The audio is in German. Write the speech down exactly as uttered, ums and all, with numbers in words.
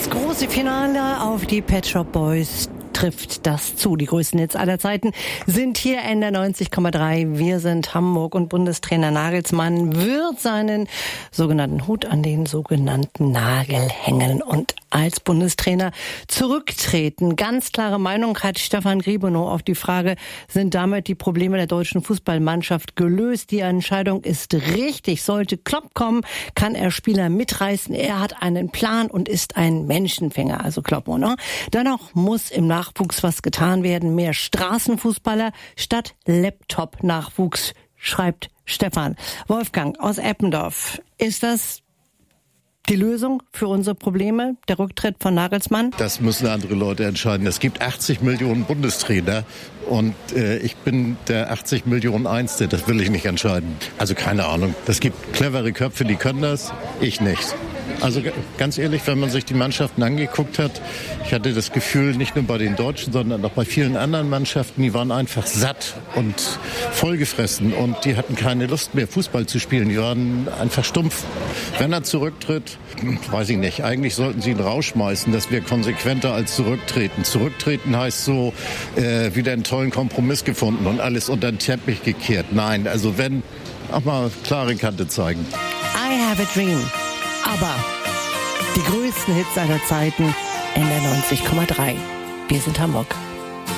Das große Finale auf die Pet Shop Boys trifft das zu. Die größten Hits aller Zeiten sind hier N D R neunzig Komma drei. Wir sind Hamburg und Bundestrainer Nagelsmann wird seinen sogenannten Hut an den sogenannten Nagel hängen und als Bundestrainer zurücktreten. Ganz klare Meinung hat Stefan Griebenow auf die Frage, sind damit die Probleme der deutschen Fußballmannschaft gelöst? Die Entscheidung ist richtig. Sollte Klopp kommen, kann er Spieler mitreißen. Er hat einen Plan und ist ein Menschenfänger, also Klopp, ne? Dennoch muss im Nachwuchs was getan werden. Mehr Straßenfußballer statt Laptop-Nachwuchs, schreibt Stefan. Wolfgang aus Eppendorf, ist das die Lösung für unsere Probleme, der Rücktritt von Nagelsmann? Das müssen andere Leute entscheiden. Es gibt achtzig Millionen Bundestrainer und äh, ich bin der achtzig Millionen Einste. Das will ich nicht entscheiden. Also keine Ahnung. Es gibt clevere Köpfe, die können das. Ich nicht. Also ganz ehrlich, wenn man sich die Mannschaften angeguckt hat, ich hatte das Gefühl, nicht nur bei den Deutschen, sondern auch bei vielen anderen Mannschaften, die waren einfach satt und vollgefressen und die hatten keine Lust mehr, Fußball zu spielen. Die waren einfach stumpf. Wenn er zurücktritt, weiß ich nicht, eigentlich sollten sie ihn rausschmeißen. Das wäre konsequenter als zurücktreten. Zurücktreten heißt so, äh, wieder einen tollen Kompromiss gefunden und alles unter den Teppich gekehrt. Nein, also wenn, auch mal klare Kante zeigen. I have a dream. Aber die größten Hits aller Zeiten, N D R neunzig Komma drei. Wir sind Hamburg.